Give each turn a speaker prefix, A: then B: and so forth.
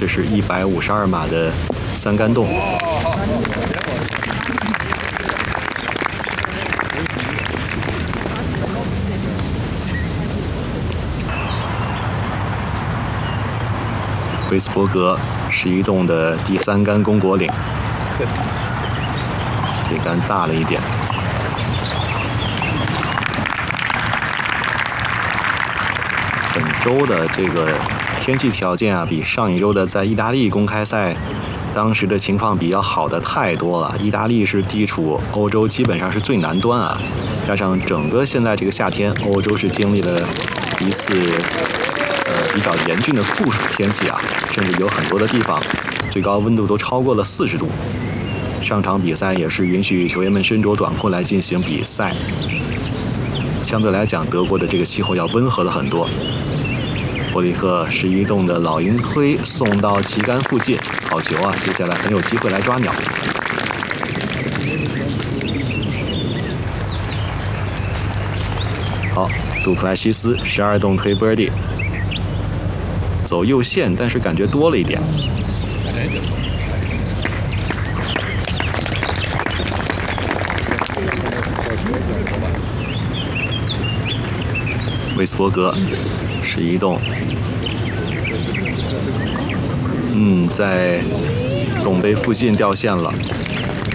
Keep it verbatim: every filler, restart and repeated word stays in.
A: 这是一百五十二码的三杆洞。威斯伯格十一洞的第三杆攻果岭，这杆大了一点。本周的这个天气条件啊，比上一周的在意大利公开赛当时的情况比要好的太多了。意大利是地处欧洲基本上是最南端啊，加上整个现在这个夏天，欧洲是经历了一次呃比较严峻的酷暑天气啊，甚至有很多的地方最高温度都超过了四十度。上场比赛也是允许球员们身着短裤来进行比赛，相对来讲，德国的这个气候要温和了很多。伯里克十一洞的老鹰推送到旗杆附近，好球啊！接下来很有机会来抓鸟。好，杜普莱西斯十二洞推 birdie， 走右线，但是感觉多了一点。威斯伯格十一洞，嗯，在洞杯附近掉线了。